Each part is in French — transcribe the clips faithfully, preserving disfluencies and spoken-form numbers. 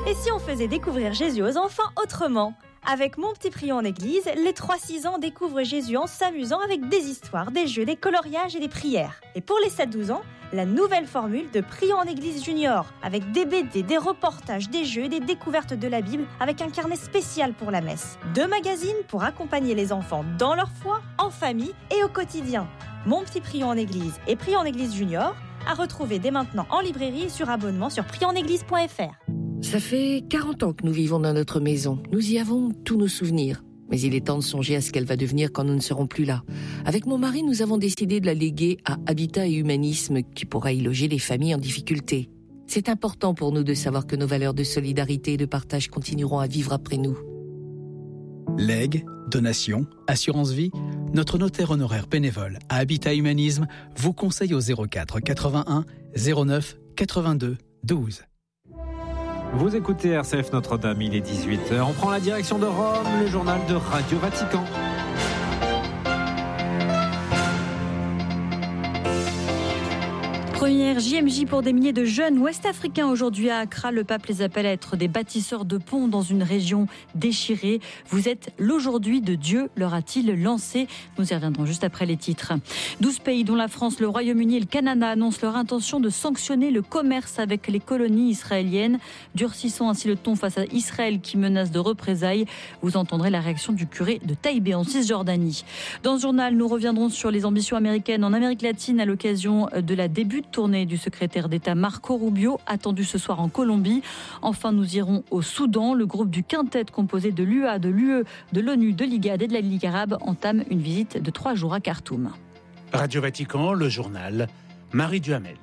Et si on faisait découvrir Jésus aux enfants autrement ? Avec Mon Petit Prion en Église, les trois six ans découvrent Jésus en s'amusant avec des histoires, des jeux, des coloriages et des prières. Et pour les sept douze ans, la nouvelle formule de Prion en Église Junior, avec des B D, des reportages, des jeux et des découvertes de la Bible, avec un carnet spécial pour la messe. Deux magazines pour accompagner les enfants dans leur foi, en famille et au quotidien. Mon Petit Prion en Église et Prion en Église Junior, à retrouver dès maintenant en librairie et sur abonnement sur prion en église point f r. Ça fait quarante ans que nous vivons dans notre maison. Nous y avons tous nos souvenirs. Mais il est temps de songer à ce qu'elle va devenir quand nous ne serons plus là. Avec mon mari, nous avons décidé de la léguer à Habitat et Humanisme, qui pourra y loger les familles en difficulté. C'est important pour nous de savoir que nos valeurs de solidarité et de partage continueront à vivre après nous. Legs, donations, assurance vie, notre notaire honoraire bénévole à Habitat Humanisme vous conseille au zéro quatre quatre-vingt-un zéro neuf quatre-vingt-deux douze. Vous écoutez R C F Notre-Dame, il est dix-huit heures. On prend la direction de Rome, le journal de Radio Vatican. Première J M J pour des milliers de jeunes ouest-africains aujourd'hui à Accra. Le pape les appelle à être des bâtisseurs de ponts dans une région déchirée. Vous êtes l'aujourd'hui de Dieu, leur a-t-il lancé. Nous y reviendrons juste après les titres. douze pays dont la France, le Royaume-Uni et le Canada annoncent leur intention de sanctionner le commerce avec les colonies israéliennes, durcissant ainsi le ton face à Israël qui menace de représailles. Vous entendrez la réaction du curé de Taïbé en Cisjordanie. Dans ce journal, nous reviendrons sur les ambitions américaines en Amérique latine à l'occasion de la début de tournée du secrétaire d'État Marco Rubio, attendu ce soir en Colombie. Enfin, nous irons au Soudan. Le groupe du Quintet, composé de l'U A, de l'U E, de l'ONU, de l'I G A D et de la Ligue arabe, entame une visite de trois jours à Khartoum. Radio Vatican, le journal, Marie Duhamel.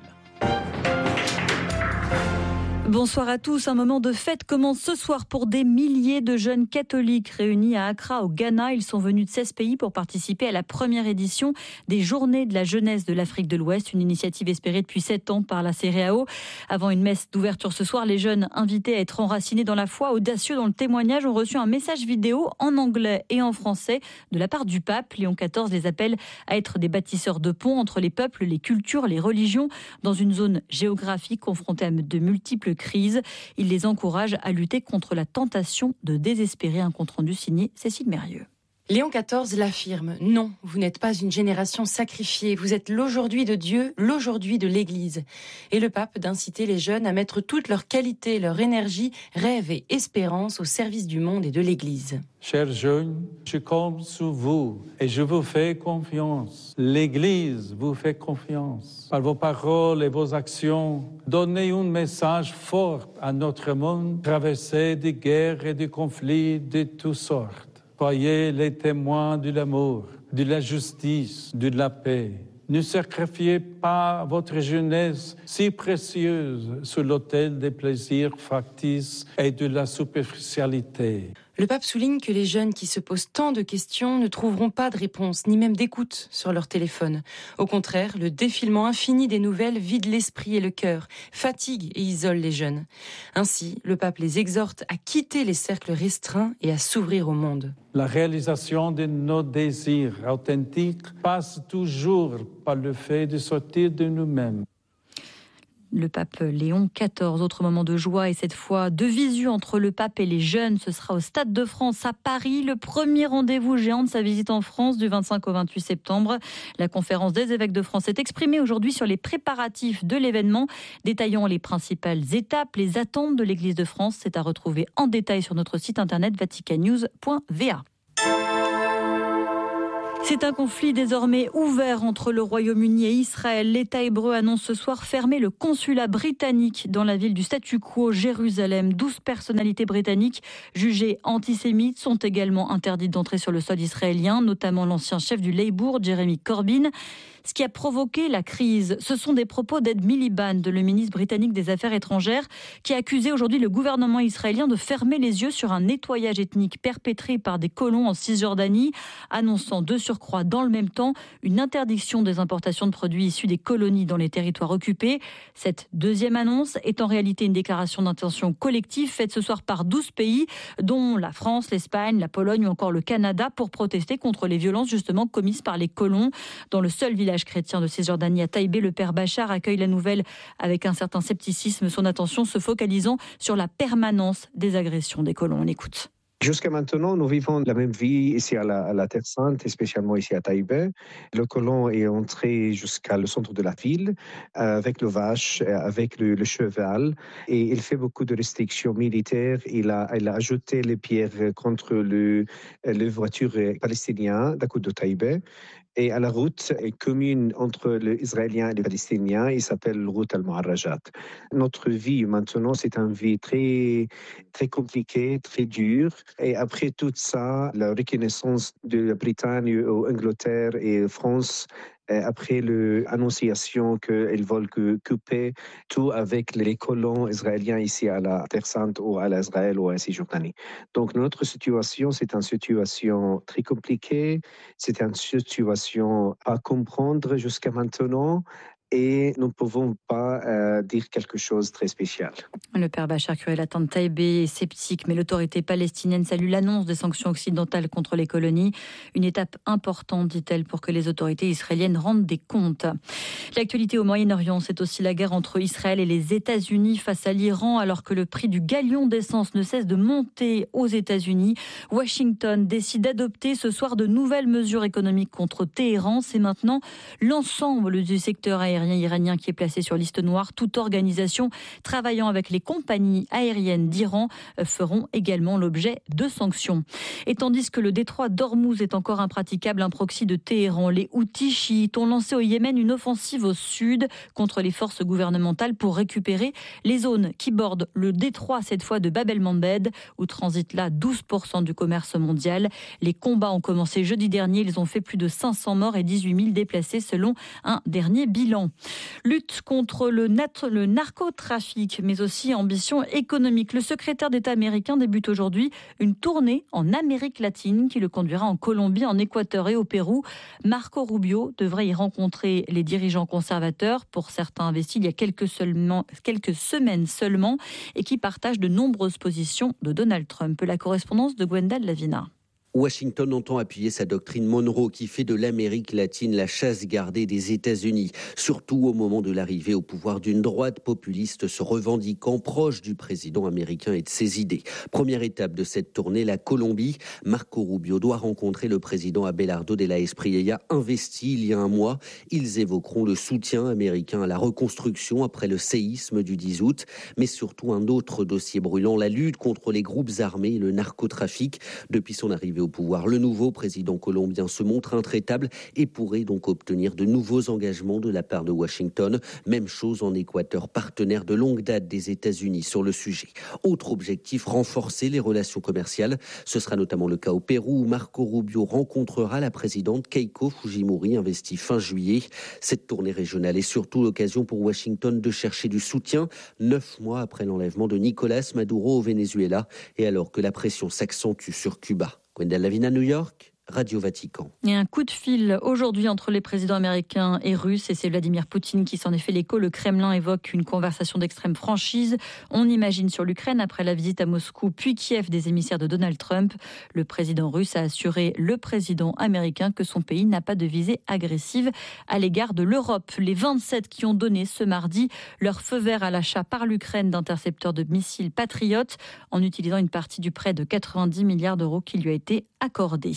Bonsoir à tous. Un moment de fête commence ce soir pour des milliers de jeunes catholiques réunis à Accra, au Ghana. Ils sont venus de seize pays pour participer à la première édition des Journées de la jeunesse de l'Afrique de l'Ouest, une initiative espérée depuis sept ans par la C R A O. Avant une messe d'ouverture ce soir, les jeunes invités à être enracinés dans la foi, audacieux dans le témoignage, ont reçu un message vidéo en anglais et en français de la part du pape. Léon quatorze les appelle à être des bâtisseurs de ponts entre les peuples, les cultures, les religions, dans une zone géographique confrontée à de multiples crise. Il les encourage à lutter contre la tentation de désespérer. Un compte-rendu signé Cécile Mérieux. Léon quatorze l'affirme, non, vous n'êtes pas une génération sacrifiée, vous êtes l'aujourd'hui de Dieu, l'aujourd'hui de l'Église. Et le pape d'inciter les jeunes à mettre toutes leurs qualités, leur énergie, rêve et espérance au service du monde et de l'Église. Chers jeunes, je compte sur vous et je vous fais confiance. L'Église vous fait confiance. Par vos paroles et vos actions, donnez un message fort à notre monde, traversé de guerres et de conflits de toutes sortes. Soyez les témoins de l'amour, de la justice, de la paix. Ne sacrifiez pas votre jeunesse si précieuse sur l'autel des plaisirs factices et de la superficialité. Le pape souligne que les jeunes qui se posent tant de questions ne trouveront pas de réponse, ni même d'écoute sur leur téléphone. Au contraire, le défilement infini des nouvelles vide l'esprit et le cœur, fatigue et isole les jeunes. Ainsi, le pape les exhorte à quitter les cercles restreints et à s'ouvrir au monde. La réalisation de nos désirs authentiques passe toujours par le fait de sortir de nous-mêmes. Le pape Léon quatorze, autre moment de joie et cette fois de visu entre le pape et les jeunes. Ce sera au Stade de France à Paris, le premier rendez-vous géant de sa visite en France du vingt-cinq au vingt-huit septembre. La conférence des évêques de France s'est exprimée aujourd'hui sur les préparatifs de l'événement, détaillant les principales étapes, les attentes de l'Église de France. C'est à retrouver en détail sur notre site internet vatican news point v a. C'est un conflit désormais ouvert entre le Royaume-Uni et Israël. L'État hébreu annonce ce soir fermer le consulat britannique dans la ville du statu quo, Jérusalem. douze personnalités britanniques jugées antisémites sont également interdites d'entrer sur le sol israélien, notamment l'ancien chef du Labour, Jeremy Corbyn. Ce qui a provoqué la crise, ce sont des propos d'Ed Miliband, le ministre britannique des Affaires étrangères, qui a accusé aujourd'hui le gouvernement israélien de fermer les yeux sur un nettoyage ethnique perpétré par des colons en Cisjordanie, annonçant de surcroît dans le même temps une interdiction des importations de produits issus des colonies dans les territoires occupés. Cette deuxième annonce est en réalité une déclaration d'intention collective faite ce soir par douze pays, dont la France, l'Espagne, la Pologne ou encore le Canada, pour protester contre les violences justement commises par les colons dans le seul village village chrétien de Cisjordanie à Taïbé, le père Bachar accueille la nouvelle avec un certain scepticisme, son attention se focalisant sur la permanence des agressions des colons. On écoute. Jusqu'à maintenant, nous vivons la même vie ici à la, à la Terre Sainte, et spécialement ici à Taïbé. Le colon est entré jusqu'à le centre de la ville euh, avec le vache, avec le, le cheval, et il fait beaucoup de restrictions militaires. Il a, il a ajouté les pierres contre le, les voitures palestiniennes d'à côté de Taïbé. Et à la route commune entre les Israéliens et les Palestiniens, il s'appelle la route Al-Mu'arrajat. Notre vie maintenant, c'est une vie très, très compliquée, très dure. Et après tout ça, la reconnaissance de la Bretagne, Angleterre et France, après l'annonciation qu'ils veulent couper tout avec les colons israéliens ici à la Terre Sainte ou à l'Israël ou à Cisjordanie. Donc notre situation, c'est une situation très compliquée, c'est une situation à comprendre jusqu'à maintenant. Et nous ne pouvons pas euh, dire quelque chose de très spécial. Le père Bachar, curé latin de Taïbé, est sceptique, mais l'autorité palestinienne salue l'annonce des sanctions occidentales contre les colonies. Une étape importante, dit-elle, pour que les autorités israéliennes rendent des comptes. L'actualité au Moyen-Orient, c'est aussi la guerre entre Israël et les États-Unis face à l'Iran, alors que le prix du galion d'essence ne cesse de monter aux États-Unis. Washington décide d'adopter ce soir de nouvelles mesures économiques contre Téhéran. C'est maintenant l'ensemble du secteur aérien iranien qui est placé sur liste noire. Toute organisation travaillant avec les compagnies aériennes d'Iran feront également l'objet de sanctions. Et tandis que le détroit d'Ormuz est encore impraticable, un proxy de Téhéran, les Houthis chiites ont lancé au Yémen une offensive au sud contre les forces gouvernementales pour récupérer les zones qui bordent le détroit, cette fois de Bab el-Mandeb, où transite là douze pour cent du commerce mondial. Les combats ont commencé jeudi dernier. Ils ont fait plus de cinq cents morts et dix-huit mille déplacés selon un dernier bilan. Lutte contre le, nat- le narcotrafic, mais aussi ambition économique. Le secrétaire d'État américain débute aujourd'hui une tournée en Amérique latine qui le conduira en Colombie, en Équateur et au Pérou. Marco Rubio devrait y rencontrer les dirigeants conservateurs, pour certains investis il y a quelques, seulement, quelques semaines seulement, et qui partagent de nombreuses positions de Donald Trump. La correspondance de Gwendal Lavina. Washington entend appuyer sa doctrine Monroe qui fait de l'Amérique latine la chasse gardée des États-Unis, surtout au moment de l'arrivée au pouvoir d'une droite populiste se revendiquant proche du président américain et de ses idées. Première étape de cette tournée, la Colombie. Marco Rubio doit rencontrer le président Abelardo de la Espriella, investi il y a un mois. Ils évoqueront le soutien américain à la reconstruction après le séisme du dix août, mais surtout un autre dossier brûlant, la lutte contre les groupes armés et le narcotrafic. Depuis son arrivée au pouvoir, le nouveau président colombien se montre intraitable et pourrait donc obtenir de nouveaux engagements de la part de Washington. Même chose en Équateur, partenaire de longue date des États-Unis sur le sujet. Autre objectif, renforcer les relations commerciales. Ce sera notamment le cas au Pérou où Marco Rubio rencontrera la présidente Keiko Fujimori, investie fin juillet. Cette tournée régionale est surtout l'occasion pour Washington de chercher du soutien, neuf mois après l'enlèvement de Nicolás Maduro au Venezuela et alors que la pression s'accentue sur Cuba. Gwendal Lavina, New York, Radio Vatican. Il y a un coup de fil aujourd'hui entre les présidents américains et russes, et c'est Vladimir Poutine qui s'en est fait l'écho. Le Kremlin évoque une conversation d'extrême franchise. On imagine sur l'Ukraine après la visite à Moscou puis Kiev des émissaires de Donald Trump. Le président russe a assuré le président américain que son pays n'a pas de visée agressive à l'égard de l'Europe. Les vingt-sept qui ont donné ce mardi leur feu vert à l'achat par l'Ukraine d'intercepteurs de missiles patriotes en utilisant une partie du prêt de quatre-vingt-dix milliards d'euros qui lui a été accordé.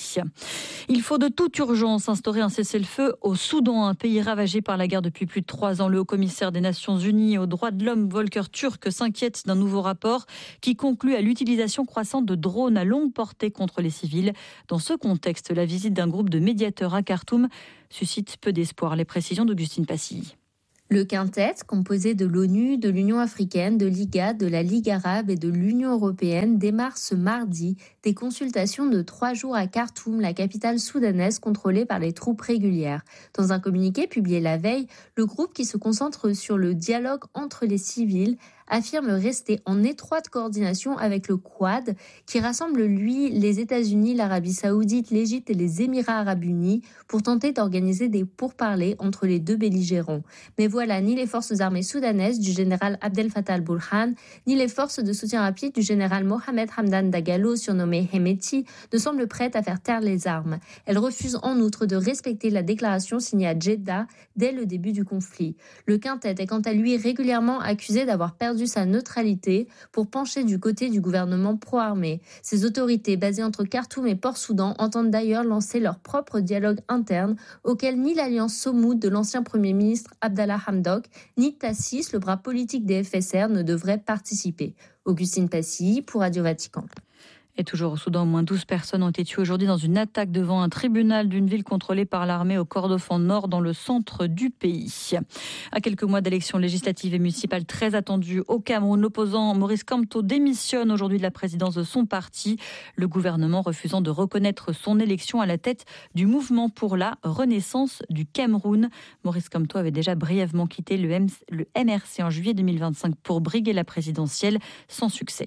Il faut de toute urgence instaurer un cessez-le-feu au Soudan, un pays ravagé par la guerre depuis plus de trois ans. Le haut-commissaire des Nations Unies aux droits de l'homme, Volker Turk, s'inquiète d'un nouveau rapport qui conclut à l'utilisation croissante de drones à longue portée contre les civils. Dans ce contexte, la visite d'un groupe de médiateurs à Khartoum suscite peu d'espoir. Les précisions d'Augustine Passy. Le quintet, composé de l'ONU, de l'Union africaine, de l'I G A D, de la Ligue arabe et de l'Union européenne, démarre ce mardi des consultations de trois jours à Khartoum, la capitale soudanaise contrôlée par les troupes régulières. Dans un communiqué publié la veille, le groupe qui se concentre sur le dialogue entre les civils affirme rester en étroite coordination avec le Quad, qui rassemble lui les États-Unis, l'Arabie Saoudite, l'Égypte et les Émirats Arabes Unis pour tenter d'organiser des pourparlers entre les deux belligérants. Mais voilà, ni les forces armées soudanaises du général Abdel Fattah al-Burhan, ni les forces de soutien rapide du général Mohamed Hamdan Dagalo, surnommé Hemeti, ne semblent prêtes à faire taire les armes. Elles refusent en outre de respecter la déclaration signée à Jeddah dès le début du conflit. Le quintet est quant à lui régulièrement accusé d'avoir perdu sa neutralité pour pencher du côté du gouvernement pro-armée. Ces autorités basées entre Khartoum et Port-Soudan entendent d'ailleurs lancer leur propre dialogue interne auquel ni l'alliance Somoud de l'ancien Premier ministre Abdallah Hamdok, ni Tassis, le bras politique des F S R, ne devraient participer. Augustine Passy pour Radio Vatican. Et toujours au Soudan, au moins douze personnes ont été tuées aujourd'hui dans une attaque devant un tribunal d'une ville contrôlée par l'armée au Kordofan Nord, dans le centre du pays. À quelques mois d'élections législatives et municipales très attendues au Cameroun, l'opposant Maurice Kamto démissionne aujourd'hui de la présidence de son parti, le gouvernement refusant de reconnaître son élection à la tête du mouvement pour la renaissance du Cameroun. Maurice Kamto avait déjà brièvement quitté le M R C en juillet deux mille vingt-cinq pour briguer la présidentielle, sans succès.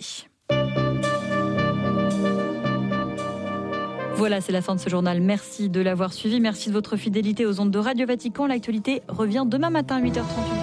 Voilà, c'est la fin de ce journal. Merci de l'avoir suivi. Merci de votre fidélité aux ondes de Radio Vatican. L'actualité revient demain matin à huit heures trente-huit.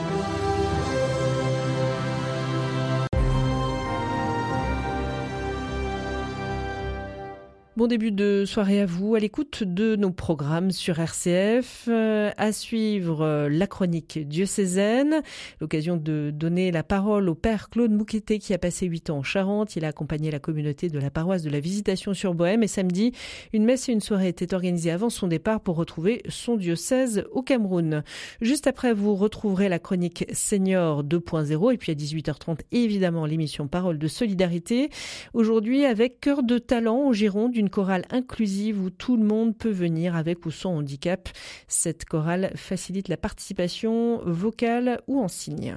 Bon début de soirée à vous, à l'écoute de nos programmes sur R C F. Euh, à suivre euh, la chronique diocésaine, l'occasion de donner la parole au père Claude Mouqueté qui a passé huit ans en Charente. Il a accompagné la communauté de la paroisse de la Visitation sur Bohème. Et samedi, une messe et une soirée étaient organisées avant son départ pour retrouver son diocèse au Cameroun. Juste après, vous retrouverez la chronique Senior deux point zéro. Et puis à dix-huit heures trente, évidemment, l'émission Parole de Solidarité. Aujourd'hui, avec Cœur de Talent au Gironde, d'une chorale inclusive où tout le monde peut venir avec ou sans handicap. Cette chorale facilite la participation vocale ou en signe.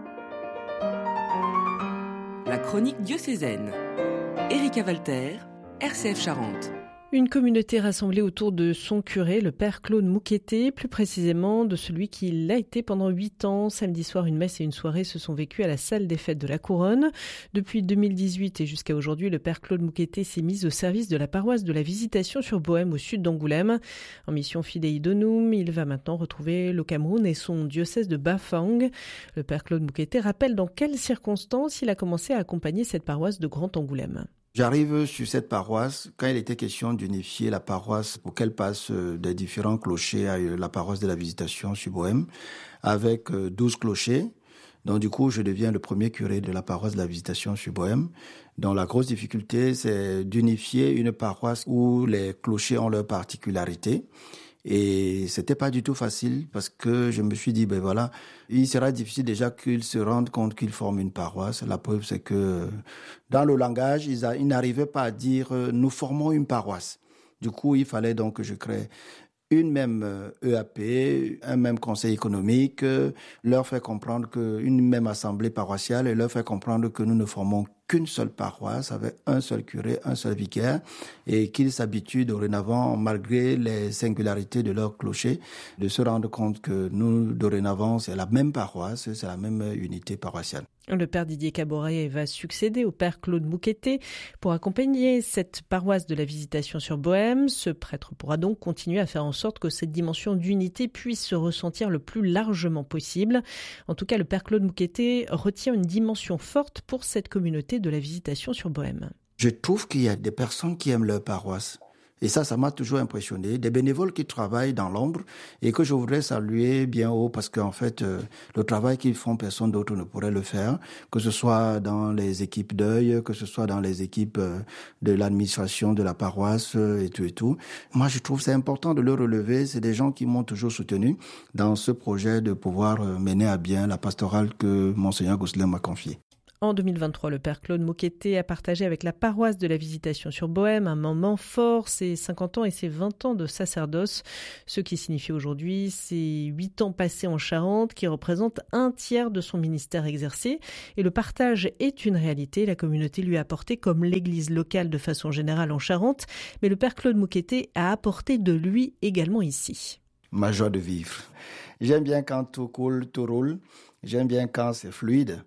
La chronique diocésaine. Erika Walter, R C F Charente. Une communauté rassemblée autour de son curé, le père Claude Mouqueté, plus précisément de celui qui l'a été pendant huit ans. Samedi soir, une messe et une soirée se sont vécues à la salle des fêtes de la Couronne. Depuis deux mille dix-huit et jusqu'à aujourd'hui, le père Claude Mouqueté s'est mis au service de la paroisse de la Visitation sur Bohème au sud d'Angoulême. En mission Fidei Donum, il va maintenant retrouver le Cameroun et son diocèse de Bafang. Le père Claude Mouqueté rappelle dans quelles circonstances il a commencé à accompagner cette paroisse de Grand Angoulême. J'arrive sur cette paroisse quand il était question d'unifier la paroisse pour qu'elle passe des différents clochers à la paroisse de la Visitation sur Bohème avec douze clochers. Donc du coup, je deviens le premier curé de la paroisse de la Visitation sur Bohème. Donc la grosse difficulté, c'est d'unifier une paroisse où les clochers ont leurs particularités. Et c'était pas du tout facile parce que je me suis dit, ben voilà, il sera difficile déjà qu'ils se rendent compte qu'ils forment une paroisse. La preuve, c'est que dans le langage, ils, a, ils n'arrivaient pas à dire « nous formons une paroisse ». Du coup, il fallait donc que je crée une même E A P, un même conseil économique, leur faire comprendre qu'une même assemblée paroissiale et leur faire comprendre que nous ne formons qu'une seule paroisse avec un seul curé, un seul vicaire et qu'ils s'habituent dorénavant, malgré les singularités de leur clocher, de se rendre compte que nous, dorénavant, c'est la même paroisse, c'est la même unité paroissiale. Le père Didier Caboret va succéder au père Claude Mouqueté pour accompagner cette paroisse de la Visitation sur Bohème. Ce prêtre pourra donc continuer à faire en sorte que cette dimension d'unité puisse se ressentir le plus largement possible. En tout cas, le père Claude Mouqueté retient une dimension forte pour cette communauté de la Visitation sur Bohème. Je trouve qu'il y a des personnes qui aiment leur paroisse. Et ça, ça m'a toujours impressionné. Des bénévoles qui travaillent dans l'ombre et que je voudrais saluer bien haut parce qu'en fait, euh, le travail qu'ils font, personne d'autre ne pourrait le faire. Que ce soit dans les équipes d'œil, que ce soit dans les équipes euh, de l'administration de la paroisse euh, et tout et tout. Moi, je trouve c'est important de le relever. C'est des gens qui m'ont toujours soutenu dans ce projet de pouvoir euh, mener à bien la pastorale que Monseigneur Gosselin m'a confiée. En deux mille vingt-trois, le père Claude Mouqueté a partagé avec la paroisse de la Visitation sur Bohème un moment fort, ses cinquante ans et ses vingt ans de sacerdoce, ce qui signifie aujourd'hui ses huit ans passés en Charente, qui représentent un tiers de son ministère exercé. Et le partage est une réalité. La communauté lui a apporté, comme l'église locale de façon générale en Charente, mais le père Claude Mouqueté a apporté de lui également ici. Ma joie de vivre. J'aime bien quand tout coule, tout roule. J'aime bien quand c'est fluide.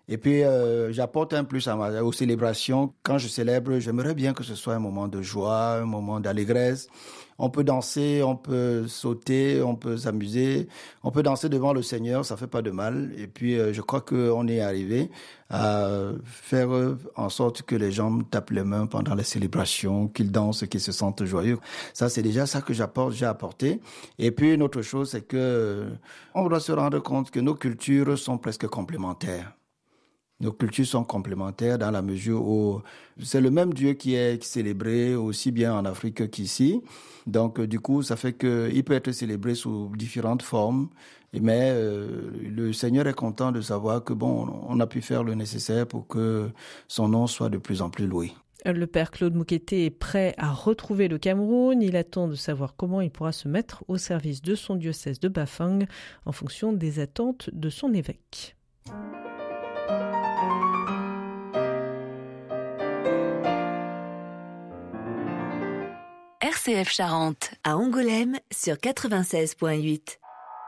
Et puis, euh, j'apporte un plus à ma, aux célébrations. Quand je célèbre, j'aimerais bien que ce soit un moment de joie, un moment d'allégresse. On peut danser, on peut sauter, on peut s'amuser, on peut danser devant le Seigneur, ça fait pas de mal. Et puis, euh, je crois qu'on est arrivé à faire en sorte que les gens tapent les mains pendant les célébrations, qu'ils dansent, qu'ils se sentent joyeux. Ça, c'est déjà ça que j'apporte, j'ai apporté. Et puis, une autre chose, c'est que on doit se rendre compte que nos cultures sont presque complémentaires. Nos cultures sont complémentaires dans la mesure où c'est le même Dieu qui est célébré aussi bien en Afrique qu'ici. Donc, du coup, ça fait qu'il peut être célébré sous différentes formes. Mais euh, le Seigneur est content de savoir que, bon, on a pu faire le nécessaire pour que son nom soit de plus en plus loué. Le père Claude Moukété est prêt à retrouver le Cameroun. Il attend de savoir comment il pourra se mettre au service de son diocèse de Bafang en fonction des attentes de son évêque. R C F Charente, à Angoulême, sur quatre-vingt-seize virgule huit.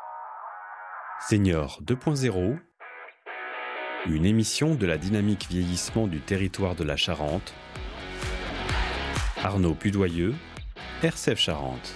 Senior deux point zéro, une émission de la dynamique vieillissement du territoire de la Charente. Arnaud Pudoyeux, R C F Charente.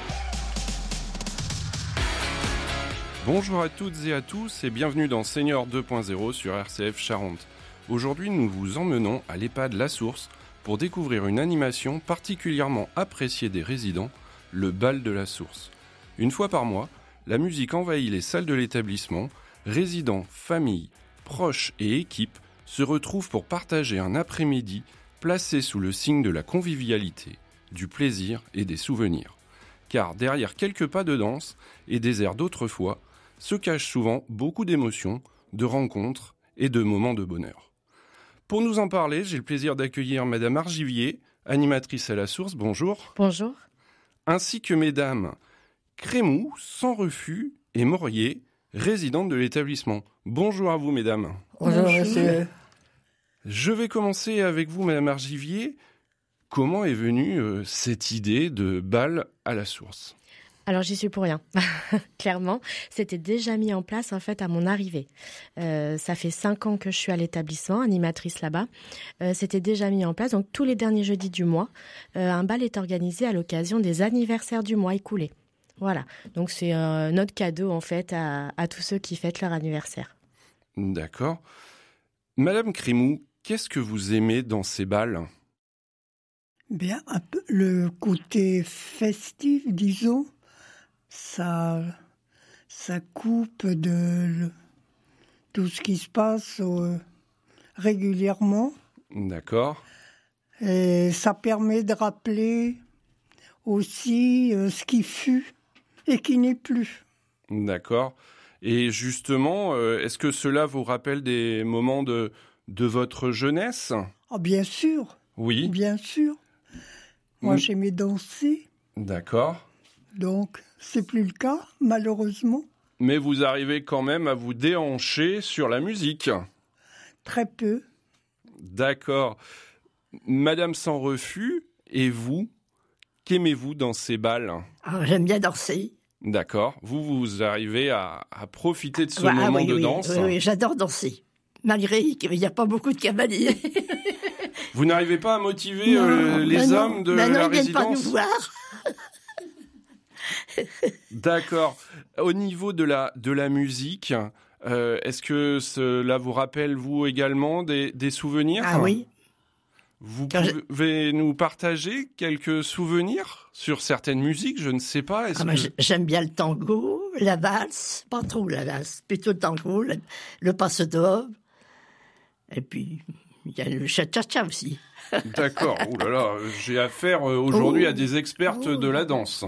Bonjour à toutes et à tous et bienvenue dans Senior deux point zéro sur R C F Charente. Aujourd'hui, nous vous emmenons à l'EHPAD La Source pour découvrir une animation particulièrement appréciée des résidents, le bal de la Source. Une fois par mois, la musique envahit les salles de l'établissement, résidents, familles, proches et équipes se retrouvent pour partager un après-midi placé sous le signe de la convivialité, du plaisir et des souvenirs. Car derrière quelques pas de danse et des airs d'autrefois, se cachent souvent beaucoup d'émotions, de rencontres et de moments de bonheur. Pour nous en parler, j'ai le plaisir d'accueillir Madame Argivier, animatrice à La Source, bonjour. Bonjour. Ainsi que Mesdames Crémou, Sans Refus et Morier, résidentes de l'établissement. Bonjour à vous, Mesdames. Bonjour, monsieur. Je vais commencer avec vous, Madame Argivier. Comment est venue euh, cette idée de bal à La Source ? Alors, j'y suis pour rien. Clairement, c'était déjà mis en place en fait à mon arrivée. Euh, ça fait cinq ans que je suis à l'établissement, animatrice là-bas. Euh, c'était déjà mis en place. Donc, tous les derniers jeudis du mois, euh, un bal est organisé à l'occasion des anniversaires du mois écoulé. Voilà. Donc, c'est euh, notre cadeau en fait à, à tous ceux qui fêtent leur anniversaire. D'accord. Madame Crémou, qu'est-ce que vous aimez dans ces bals ? Bien, un peu le côté festif, disons. Ça, ça coupe de le, tout ce qui se passe euh, régulièrement. D'accord. Et ça permet de rappeler aussi euh, ce qui fut et qui n'est plus. D'accord. Et justement, euh, est-ce que cela vous rappelle des moments de, de votre jeunesse ? Ah, bien sûr. Oui. Bien sûr. Moi, mmh. j'aimais danser. D'accord. Donc, c'est plus le cas, malheureusement. Mais vous arrivez quand même à vous déhancher sur la musique. Très peu. D'accord. Madame Sans Refus, et vous, qu'aimez-vous dans ces bals ? Alors, j'aime bien danser. D'accord. Vous, vous arrivez à, à profiter de ce ah, moment oui, de oui, danse ? Oui, oui, j'adore danser. Malgré qu'il n'y a pas beaucoup de cavaliers. Vous n'arrivez pas à motiver non, euh, les non, hommes de non, la ils résidence ? viennent pas nous voir. D'accord. Au niveau de la, de la musique, euh, est-ce que cela vous rappelle, vous également, des, des souvenirs ? Ah oui. Vous Quand pouvez je... nous partager quelques souvenirs sur certaines musiques ? Je ne sais pas. Est-ce ah, que... J'aime bien le tango, la valse, pas trop la valse, plutôt le tango, le, le passe-d'oeuvre. Et puis, il y a le cha-cha-cha aussi. D'accord. Ouh là là, j'ai affaire aujourd'hui oh. à des expertes oh. de la danse.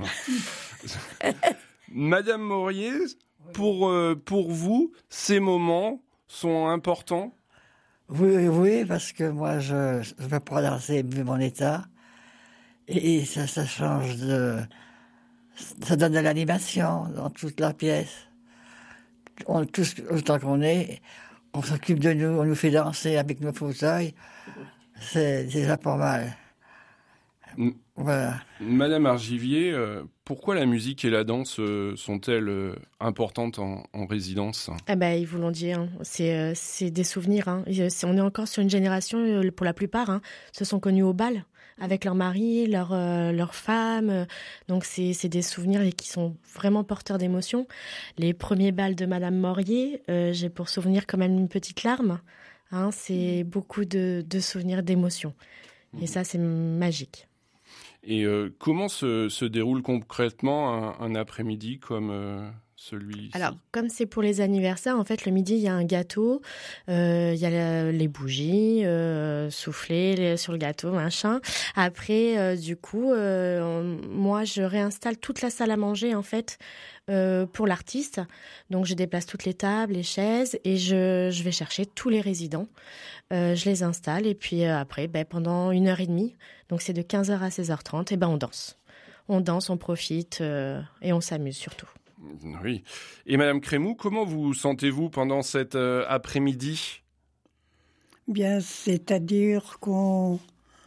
Madame Morier, pour, euh, pour vous, ces moments sont importants ? Oui, oui, parce que moi, je ne veux pas danser vu mon état. Et ça, ça change de... Ça donne de l'animation dans toute la pièce. On, tous, autant qu'on est, on s'occupe de nous, on nous fait danser avec nos fauteuils. C'est déjà pas mal. M- voilà. Madame Argivier, euh, pourquoi la musique et la danse euh, sont-elles euh, importantes en, en résidence ? Eh ben, ils vous l'ont dit, hein. c'est, euh, c'est des souvenirs. Hein. C'est, on est encore sur une génération, euh, pour la plupart, hein, se sont connus au bal avec leur mari, leur, euh, leur femme. Euh, donc, c'est, c'est des souvenirs qui sont vraiment porteurs d'émotions. Les premiers bals de Madame Morier, euh, j'ai pour souvenir quand même une petite larme. Hein, c'est beaucoup de, de souvenirs, d'émotions. Et ça, c'est magique. Et euh, comment se, se déroule concrètement un, un après-midi comme euh, celui-ci ? Alors, comme c'est pour les anniversaires, en fait, le midi, il y a un gâteau, euh, il y a la, les bougies, euh, soufflées les, sur le gâteau, machin. Après, euh, du coup, euh, on, moi, je réinstalle toute la salle à manger, en fait, euh, pour l'artiste. Donc, je déplace toutes les tables, les chaises, et je, je vais chercher tous les résidents. Euh, je les installe, et puis euh, après, ben, pendant une heure et demie, donc c'est de quinze heures à seize heures trente, et ben on danse. On danse, on profite, euh, et on s'amuse surtout. Oui. Et Madame Crémou, comment vous sentez-vous pendant cet euh, après-midi ? Bien, c'est-à-dire qu'on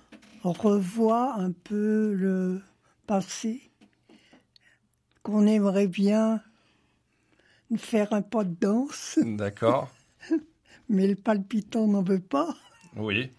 revoit un peu le passé, qu'on aimerait bien faire un pas de danse. D'accord. Mais le palpitant n'en veut pas. Oui.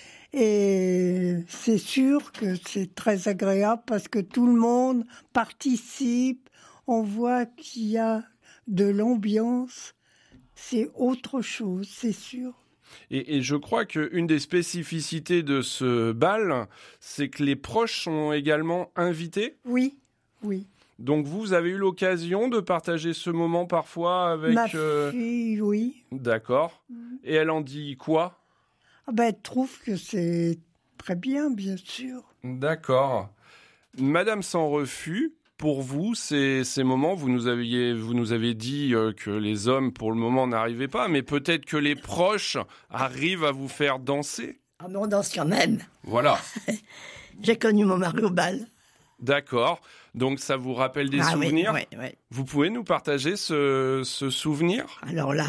Et c'est sûr que c'est très agréable parce que tout le monde participe. On voit qu'il y a de l'ambiance. C'est autre chose, c'est sûr. Et, et je crois qu'une des spécificités de ce bal, c'est que les proches sont également invités. Oui, oui. Donc vous avez eu l'occasion de partager ce moment parfois avec... Ma euh... fille, oui. D'accord. Et elle en dit quoi ? Ah ben, elle trouve que c'est très bien, bien sûr. D'accord. Madame Sans Refus, pour vous, ces, ces moments, vous nous aviez, vous nous avez dit euh, que les hommes, pour le moment, n'arrivaient pas, mais peut-être que les proches arrivent à vous faire danser ? Ah, mais on danse quand même. Voilà. J'ai connu mon mari au bal. D'accord. Donc, ça vous rappelle des ah, souvenirs ? Oui, oui, oui. Vous pouvez nous partager ce, ce souvenir ? Alors là...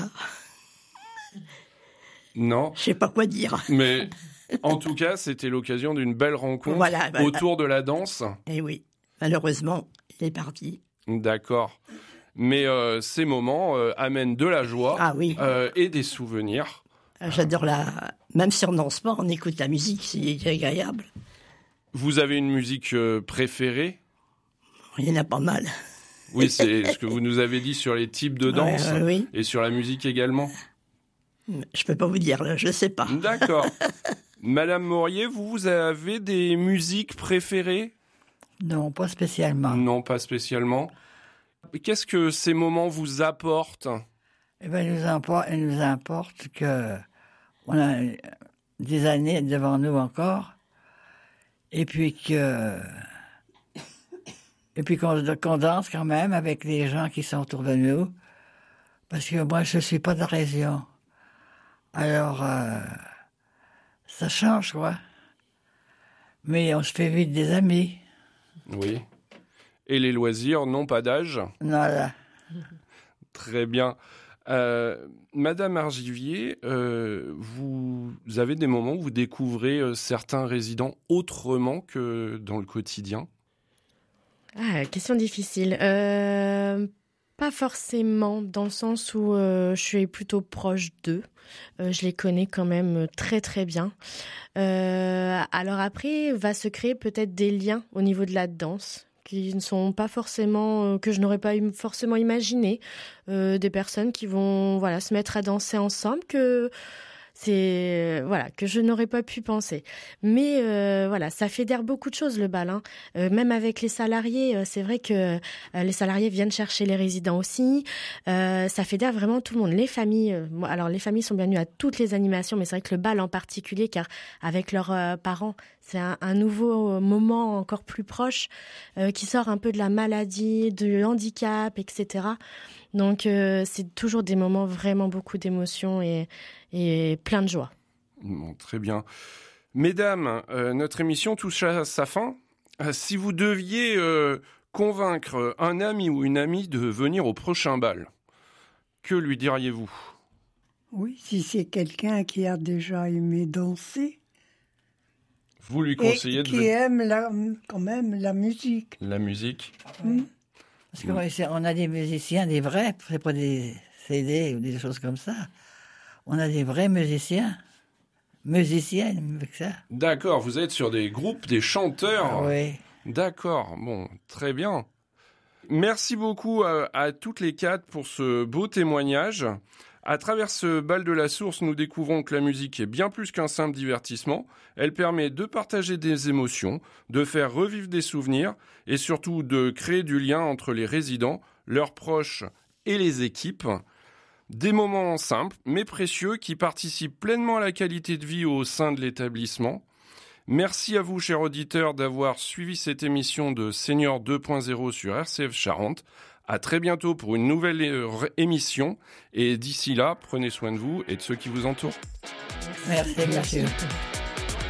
Non. Je sais pas quoi dire. Mais en tout cas, c'était l'occasion d'une belle rencontre voilà, voilà. autour de la danse. Et oui. Malheureusement, il est parti. D'accord. Mais euh, ces moments euh, amènent de la joie ah, oui. euh, et des souvenirs. J'adore la... Même si on ne danse pas, on écoute la musique, c'est agréable. Vous avez une musique euh, préférée ? Il y en a pas mal. Oui, c'est ce que vous nous avez dit sur les types de danse ouais, ouais, oui. Et sur la musique également. Je peux pas vous dire, là, je sais pas. D'accord. Madame Morier, vous, vous avez des musiques préférées ? Non, pas spécialement. Non, pas spécialement. Qu'est-ce que ces moments vous apportent ? Eh bien, il nous importe, il nous importe que on a des années devant nous encore, et puis que et puis qu'on, qu'on danse quand même avec les gens qui sont autour de nous, parce que moi, je suis pas de la région. Alors, euh, ça change, quoi. Mais on se fait vite des amis. Oui. Et les loisirs n'ont pas d'âge ? Voilà. Très bien. Euh, Madame Argivier, euh, vous avez des moments où vous découvrez euh, certains résidents autrement que dans le quotidien ? Ah, question difficile. Euh... Pas forcément, dans le sens où euh, je suis plutôt proche d'eux. Euh, je les connais quand même très très bien. Euh, alors après, va se créer peut-être des liens au niveau de la danse qui ne sont pas forcément, euh, que je n'aurais pas forcément imaginé. Euh, des personnes qui vont voilà, se mettre à danser ensemble, que... C'est voilà que je n'aurais pas pu penser, mais euh, voilà, ça fédère beaucoup de choses le bal. Hein. Euh, même avec les salariés, euh, c'est vrai que euh, les salariés viennent chercher les résidents aussi. Euh, ça fédère vraiment tout le monde. Les familles, euh, alors les familles sont bienvenues à toutes les animations, mais c'est vrai que le bal en particulier, car avec leurs euh, parents, c'est un, un nouveau moment encore plus proche euh, qui sort un peu de la maladie, du handicap, et cetera. Donc, euh, c'est toujours des moments vraiment beaucoup d'émotions et, et plein de joie. Bon, très bien. Mesdames, euh, notre émission touche à sa fin. Euh, si vous deviez euh, convaincre un ami ou une amie de venir au prochain bal, que lui diriez-vous ? Oui, si c'est quelqu'un qui a déjà aimé danser. Vous lui conseillez et de... qui aime la, quand même la musique. La musique. Mmh. Parce qu'on a des musiciens, des vrais, c'est pas des C D ou des choses comme ça. On a des vrais musiciens, musiciennes, avec ça. D'accord, vous êtes sur des groupes, des chanteurs. Ah, oui. D'accord, bon, très bien. Merci beaucoup à, à toutes les quatre pour ce beau témoignage. À travers ce bal de la source, nous découvrons que la musique est bien plus qu'un simple divertissement. Elle permet de partager des émotions, de faire revivre des souvenirs et surtout de créer du lien entre les résidents, leurs proches et les équipes. Des moments simples mais précieux qui participent pleinement à la qualité de vie au sein de l'établissement. Merci à vous, chers auditeurs, d'avoir suivi cette émission de Senior deux point zéro sur R C F Charente. À très bientôt pour une nouvelle émission. Et d'ici là, prenez soin de vous et de ceux qui vous entourent. Merci, monsieur.